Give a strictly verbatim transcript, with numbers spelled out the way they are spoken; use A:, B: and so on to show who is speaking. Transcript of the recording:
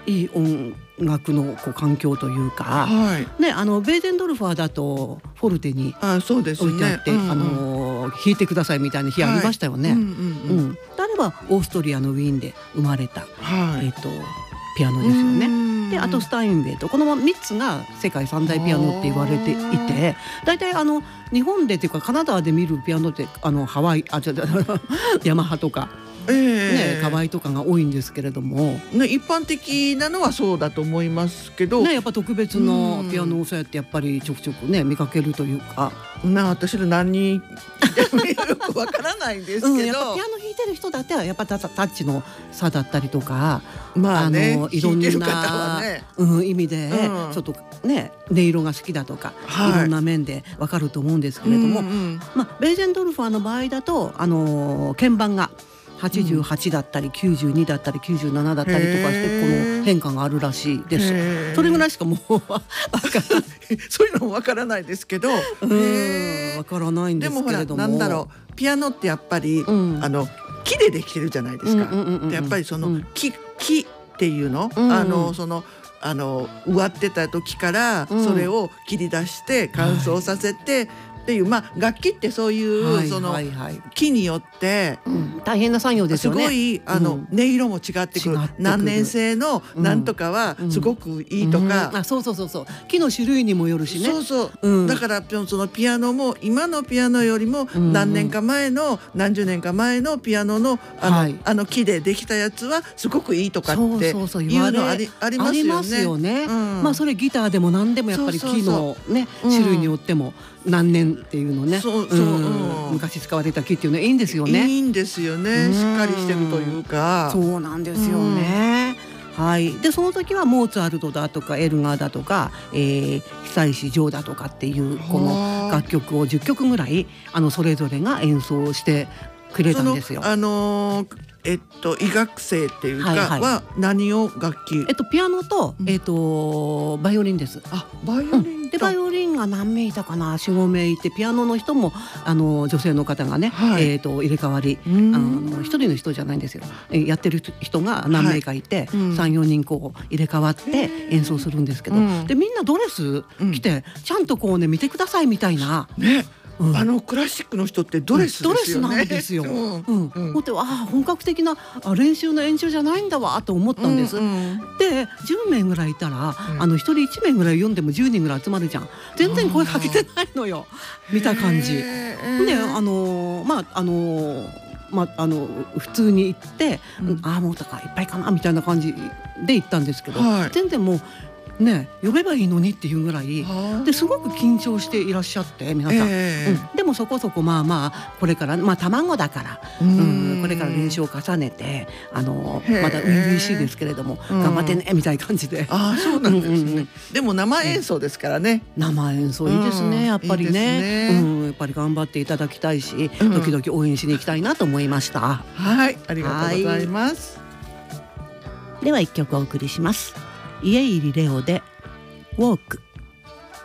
A: いい音楽のこう環境というか、
B: はい
A: ね、あのベーゼンドルファーだとフォルテに
B: あそうですね
A: 置いてあって、
B: うんうん
A: あの弾いてくださいみたいな日ありましたよね。
B: はいうんうん
A: う
B: うん
A: ん、であればオーストリアのウィーンで生まれた、
B: はい
A: えーとピアノですよね。
B: うん
A: であとスタインベイとこのみっつが世界三大ピアノって言われていて、だいたいあの日本でっていうかカナダで見るピアノってあのハワイあじゃヤマハとか、
B: ええ
A: ね、カワイとかが多いんですけれども、
B: ね、一般的なのはそうだと思いますけど、
A: ね、やっぱ特別のピアノをそうやってやっぱりちょくちょくね見かけるというか、
B: な私ら何人よくわからないんですけど、
A: うん、やっぱピアノ弾いてる人だってはやっぱタタッチの差だったりとか、
B: まあね、
A: あのいろんな、
B: 弾いてる方はね、
A: うん、意味で、
B: うん
A: ちょっとね音色が好きだとか、
B: はい
A: いろんな面でわかると思うんですけれども、
B: うんうん
A: まあ、ベーゼンドルファーの場合だと、あのー鍵盤がはちじゅうはちだったりきゅうじゅうにだったりきゅうじゅうななだったりとかして、
B: へー
A: この変化があるらしいで
B: へ
A: す。
B: ー
A: それぐらいしかもうわからない
B: そういうのもわからないですけど、
A: うん
B: へー
A: わからないんで
B: ですもほら
A: けれども、
B: なんだろう、ピアノってやっぱり、
A: うん
B: あの木でできてるじゃないですか。
A: うんうんうんうん
B: でやっぱりその、
A: うん
B: 木木っていうの、
A: うんうん
B: あのそのあの植わってた時から
A: うん
B: それを切り出して乾燥させて、っていうまあ楽器ってそういう、
A: はい
B: その
A: はいはい、
B: 木によって
A: うん大変な作業です
B: す
A: よね。
B: ごいあの、
A: うん
B: 音色も違ってくる
A: 違ってくる
B: 何年生のなんとかはすごくいいとか、
A: うんあそうそうそうそう木の種類にもよるしね。
B: そうそう、
A: うん
B: だからそのピアノも今のピアノよりも
A: うん
B: 何年か前の何十年か前のピアノのあの、
A: はい
B: あの木でできたやつはすごくいいとかってい
A: そうそうそう言われ
B: うのありありますよね。
A: ありますよね。
B: うん
A: まあそれギターでも何でもやっぱり
B: そうそう
A: 木のね
B: うん
A: 種類によっても何年っていうのね。
B: そうそううん
A: 昔使われた木っていうのはいいんですよね。
B: いいんですよね、
A: うん
B: しっかりしてるというか。
A: そうなんですよね。はい、でその時はモーツァルトだとかエルガーだとか、えー、久石譲だとかっていうこの楽曲をじゅっきょくぐらいあのそれぞれが演奏してくれたんですよ。
B: そのあのーえっと医学生っていうか
A: はいはい
B: は何を楽器、
A: えっとピアノと、
B: うん
A: えっとバイオリンです。
B: あバイオリンと、
A: でバイオリンが何名いたかな、よん、ご名いて、ピアノの人もあの女性の方がね、
B: はい
A: えー、と入れ替わり、
B: うん
A: あの一人の人じゃないんですよ、えーやってる人が何名かいて、
B: はいうん
A: さん、よにんこう入れ替わって演奏するんですけど、
B: うん
A: でみんなドレス着て、ちゃんとこうね見てくださいみたいな、
B: ね、
A: うん
B: あのクラシックの人ってドレスですよね。
A: ドレスなんですよ。
B: うん
A: うん
B: うん
A: ほんであー本格的なあ練習の演習じゃないんだわと思ったんです。
B: うんうん
A: でじゅう名ぐらいいたら、
B: うん
A: あのひとりいち名ぐらい読んでもじゅうにんぐらい集まるじゃん。全然声かけてないのよ見た感じ。
B: へー
A: であのーまああのーまああの普通に行って、
B: うん
A: うんああもうとかいっぱいかなみたいな感じで行ったんですけど、
B: はい
A: 全然もうね呼べばいいのにっていうぐらいですごく緊張していらっしゃって皆さん、
B: ええ
A: うん、でもそこそこまあまあこれからまあ卵だから、
B: う
A: うんん、これから練習を重ねてあの
B: へえ
A: まだ初々しいですけれども、
B: うん
A: 頑張ってねみたいな感じで。
B: ああそうなんですね、
A: うんうんうん
B: でも生演奏ですからね、
A: 生演奏いいですね、
B: うん
A: やっぱりね
B: いいですね
A: うん、やっぱり頑張っていただきたいし、
B: うん
A: 時々応援しに行きたいなと思いました。
B: はいありがとうございます。
A: では一曲お送りします。家入レオでウォーク。